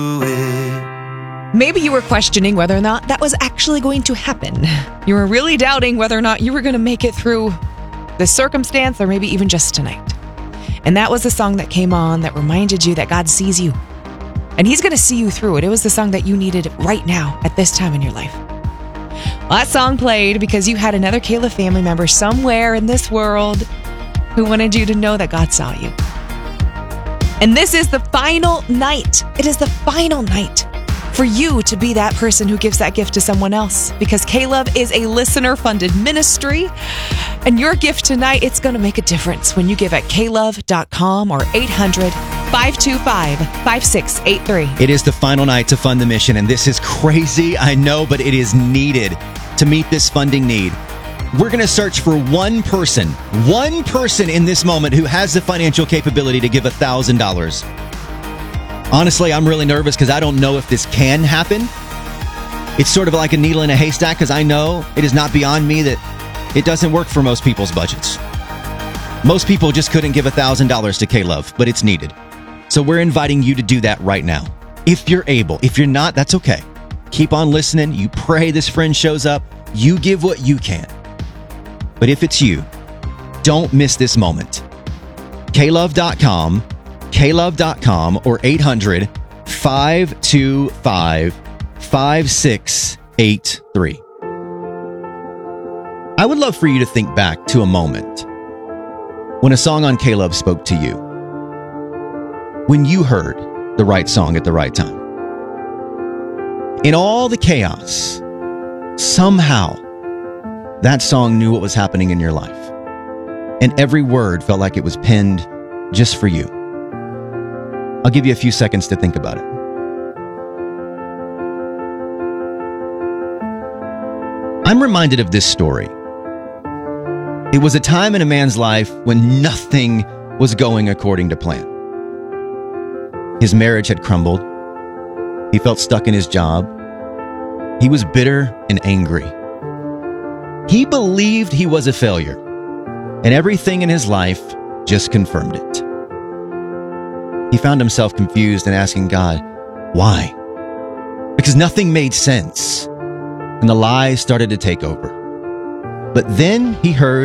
Maybe you were questioning whether or not that was actually going to happen. You were really doubting whether or not you were going to make it through the circumstance or maybe even just tonight. And that was the song that came on that reminded you that God sees you. And He's going to see you through it. It was the song that you needed right now at this time in your life. Well, that song played because you had another Caleb family member somewhere in this world who wanted you to know that God saw you. And this is the final night. It is the final night for you to be that person who gives that gift to someone else, because Caleb is a listener-funded ministry, and your gift tonight, it's going to make a difference when you give at klove.com or 800-525-5683. It is the final night to fund the mission, and this is crazy, I know, but it is needed to meet this funding need. We're going to search for one person in this moment who has the financial capability to give $1,000. Honestly, I'm really nervous because I don't know if this can happen. It's sort of like a needle in a haystack because I know it is not beyond me that it doesn't work for most people's budgets. Most people just couldn't give $1,000 to Caleb, but it's needed. So we're inviting you to do that right now. If you're able. If you're not, that's okay. Keep on listening. You pray this friend shows up. You give what you can. But if it's you, don't miss this moment. klove.com or 800-525-5683. I would love for you to think back to a moment when a song on Caleb spoke to you. When you heard the right song at the right time. In all the chaos, somehow that song knew what was happening in your life. And every word felt like it was penned just for you. I'll give you a few seconds to think about it. I'm reminded of this story. It was a time in a man's life when nothing was going according to plan. His marriage had crumbled. He felt stuck in his job. He was bitter and angry. He believed he was a failure, and everything in his life just confirmed it. He found himself confused and asking God, why? Because nothing made sense, and the lies started to take over. But then he heard